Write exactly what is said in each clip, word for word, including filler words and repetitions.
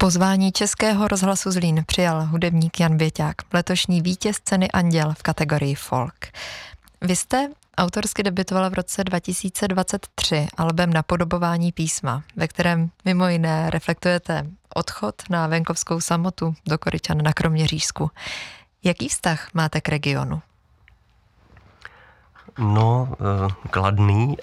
Pozvání Českého rozhlasu Zlín přijal hudebník Jan Běťák, letošní vítěz ceny Anděl v kategorii folk. Vy jste autorsky debutovala v roce dva tisíce dvacet tři albem Napodobování písma, ve kterém mimo jiné reflektujete odchod na venkovskou samotu do Koryčan na Kroměřížsku. Jaký vztah máte k regionu? No, kladný.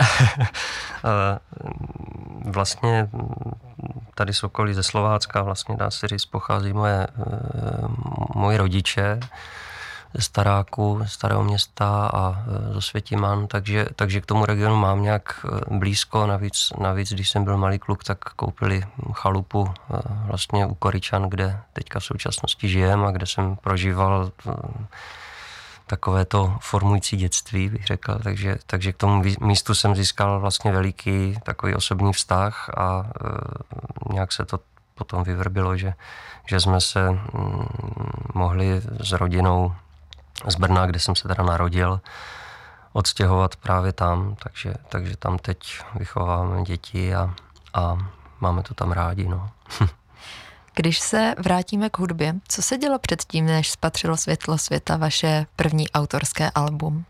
Vlastně tady z okolí ze Slovácka, vlastně dá se říct, pochází moje, moji rodiče ze Staráku, Starého Města a z Osvětiman, takže, takže k tomu regionu mám nějak blízko. Navíc, navíc, když jsem byl malý kluk, tak koupili chalupu vlastně u Koryčan, kde teďka v současnosti žijem a kde jsem prožíval takové to formující dětství, bych řekl, takže, takže k tomu místu jsem získal vlastně veliký takový osobní vztah a e, nějak se to potom vyvrbilo, že, že jsme se mm, mohli s rodinou z Brna, kde jsem se teda narodil, odstěhovat právě tam, takže, takže tam teď vychováváme děti a, a máme to tam rádi, no. Když se vrátíme k hudbě, co se dělo předtím, než spatřilo světlo světa vaše první autorské album?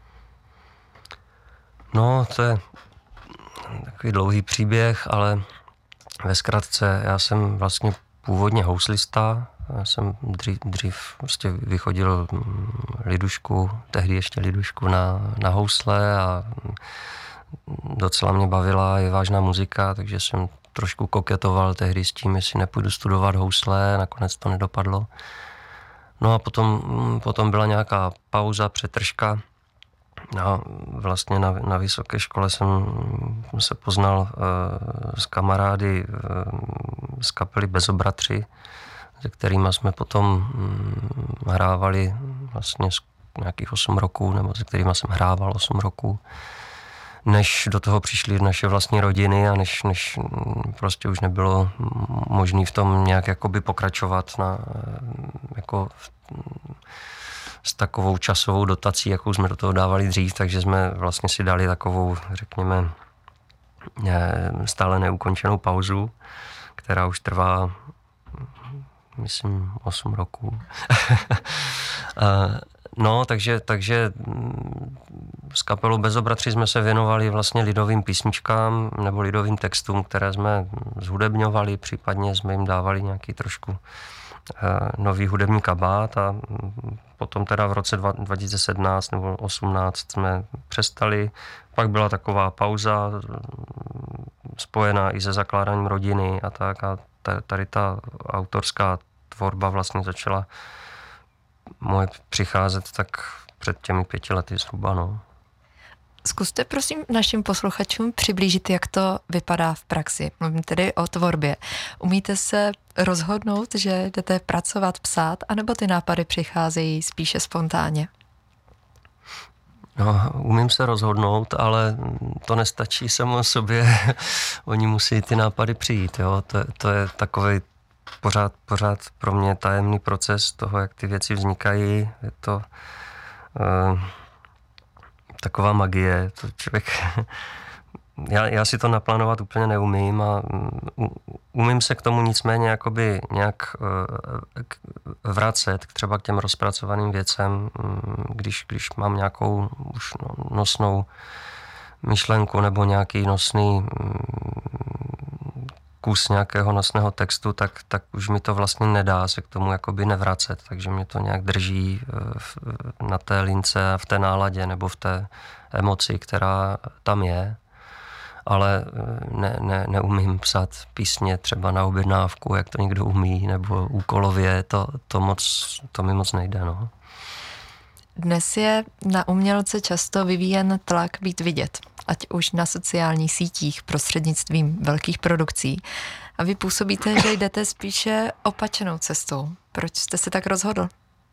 No, to je takový dlouhý příběh, ale ve zkratce, já jsem vlastně původně houslista, já jsem dřív, dřív prostě vychodil lidušku, tehdy ještě lidušku na, na housle a docela mě bavila i vážná muzika, takže jsem trošku koketoval tehdy s tím, jestli nepůjdu studovat housle, nakonec to nedopadlo. No a potom, potom byla nějaká pauza, přetržka. A vlastně na, na vysoké škole jsem se poznal uh, s kamarády uh, z kapely Bezobratři, se kterými jsme potom um, hrávali vlastně nějakých osm roků, nebo se kterými jsem hrával osm roků, než do toho přišly naše vlastní rodiny a než, než prostě už nebylo možné v tom nějak jakoby pokračovat na, jako s takovou časovou dotací, jakou jsme do toho dávali dřív, takže jsme vlastně si dali takovou, řekněme, stále neukončenou pauzu, která už trvá, myslím, osm roků. No, takže, takže s kapelou Bezobratři jsme se věnovali vlastně lidovým písničkám nebo lidovým textům, které jsme zhudebňovali, případně jsme jim dávali nějaký trošku uh, nový hudební kabát a potom teda v roce dva tisíce sedmnáct nebo osmnáct jsme přestali. Pak byla taková pauza spojená i se zakládáním rodiny a tak a tady ta autorská tvorba vlastně začala moje přicházet tak před těmi pěti lety zhruba, no. Zkuste prosím našim posluchačům přiblížit, jak to vypadá v praxi. Mluvím tedy o tvorbě. Umíte se rozhodnout, že jdete pracovat, psát, anebo ty nápady přicházejí spíše spontánně? No, umím se rozhodnout, ale to nestačí samo o sobě. Oni musí ty nápady přijít, jo. To, to je takovej pořád, pořád pro mě tajemný proces toho, jak ty věci vznikají. Je to uh, taková magie. To člověk, já, já si to naplánovat úplně neumím a umím se k tomu nicméně jakoby nějak uh, vracet třeba k těm rozpracovaným věcem, když, když mám nějakou už nosnou myšlenku nebo nějaký nosný kus nějakého nosného textu, tak, tak už mi to vlastně nedá se k tomu jakoby nevracet, takže mě to nějak drží v, na té lince, v té náladě nebo v té emoci, která tam je, ale ne, ne, neumím psát písně třeba na objednávku, jak to někdo umí, nebo úkolově, to, to, moc, to mi moc nejde, no. Dnes je na umělce často vyvíjen tlak být vidět, ať už na sociálních sítích prostřednictvím velkých produkcí. A vy působíte, že jdete spíše opačnou cestou. Proč jste se tak rozhodl?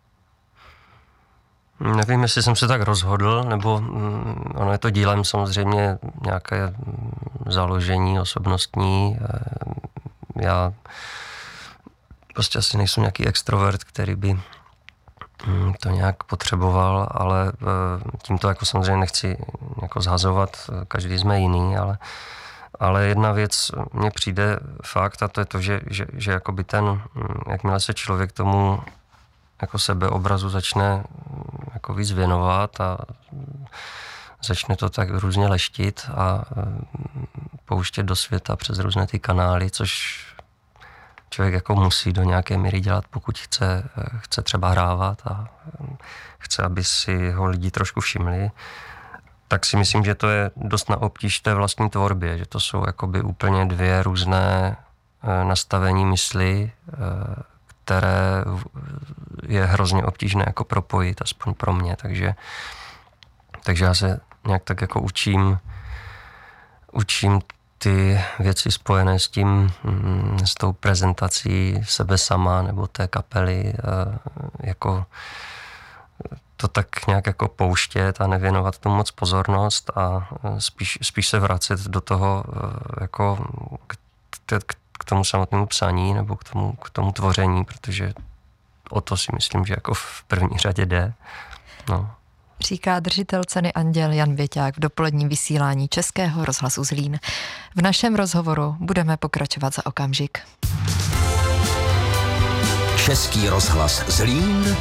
Nevím, jestli jsem se tak rozhodl, nebo mm, ono je to dílem samozřejmě nějaké založení osobnostní. Já prostě asi nejsem nějaký extrovert, který by to nějak potřeboval, ale tím to jako samozřejmě nechci jako zhazovat, každý jsme jiný, ale Ale jedna věc mně přijde fakt, a to je to, že, že, že jakoby ten, jakmile se člověk tomu jako sebeobrazu začne jako víc věnovat a začne to tak různě leštit a pouštět do světa přes různé ty kanály, což člověk jako musí do nějaké míry dělat, pokud chce, chce třeba hrávat a chce, aby si ho lidi trošku všimli, tak si myslím, že to je dost na obtíž té vlastní tvorbě, že to jsou jakoby úplně dvě různé nastavení mysli, které je hrozně obtížné jako propojit, aspoň pro mě, takže, takže já se nějak tak jako učím, učím ty věci spojené s tím, s tou prezentací sebe sama nebo té kapely, jako to tak nějak jako pouštět a nevěnovat tomu moc pozornost a spíš, spíš se vracet do toho jako k, k, k tomu samotnému psaní nebo k tomu, k tomu tvoření, protože o to si myslím, že jako v první řadě jde. No. Říká držitel ceny Anděl Jan Věťák v dopoledním vysílání Českého rozhlasu Zlín. V našem rozhovoru budeme pokračovat za okamžik. Český rozhlas Zlín.